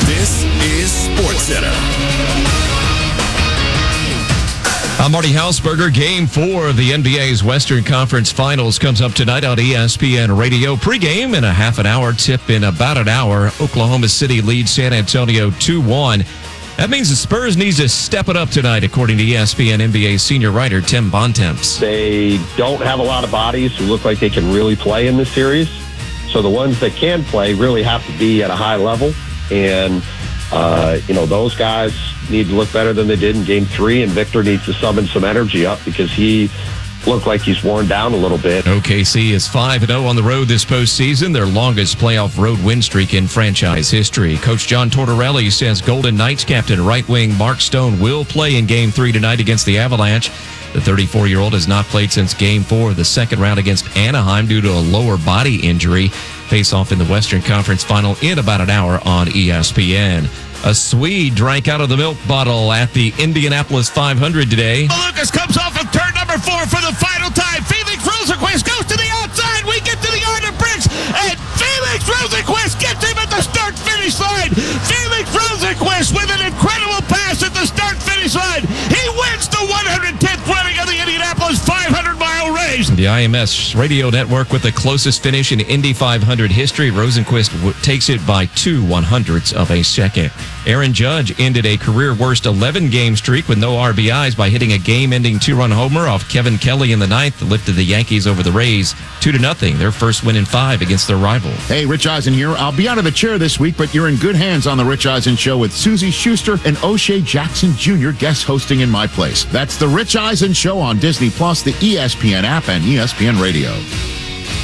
This is SportsCenter. I'm Marty Hausberger. Game 4 of the NBA's Western Conference Finals comes up tonight on ESPN Radio. Pre-game in a half an hour, tip in about an hour. Oklahoma City leads San Antonio 2-1. That means the Spurs needs to step it up tonight, according to ESPN NBA senior writer Tim Bontemps. They don't have a lot of bodies who look like they can really play in this series. So the ones that can play really have to be at a high level. And, those guys need to look better than they did in Game 3. And Victor needs to summon some energy up because he looked like he's worn down a little bit. OKC is 5-0 on the road this postseason, their longest playoff road win streak in franchise history. Coach John Tortorelli says Golden Knights captain right wing Mark Stone will play in Game 3 tonight against the Avalanche. The 34-year-old has not played since Game 4 of the second round against Anaheim due to a lower body injury. Face off in the Western Conference Final in about an hour on ESPN. A Swede drank out of the milk bottle at the Indianapolis 500 today. Lucas comes off of turn number 4 for the final time. Felix Rosenqvist goes to the outside. We get to the Arden Bridge, and Felix Rosenqvist gets him at the start-finish line. Felix Rosenqvist with an incredible pass at the start-finish line. He wins the 110th running of the Indianapolis 500-mile race. The IMS radio network with the closest finish in Indy 500 history. Rosenqvist takes it by 2/100ths of a second. Aaron Judge ended a career-worst 11-game streak with no RBIs by hitting a game-ending 2-run homer off Kevin Kelly in the ninth that lifted the Yankees over the Rays 2-0, their first win in 5 against their rival. Hey, Rich Eisen here. I'll be out of the chair this week, but you're in good hands on The Rich Eisen Show with Susie Schuster and O'Shea Jackson Jr. guest hosting in my place. That's The Rich Eisen Show on Disney+, the ESPN app, and ESPN Radio.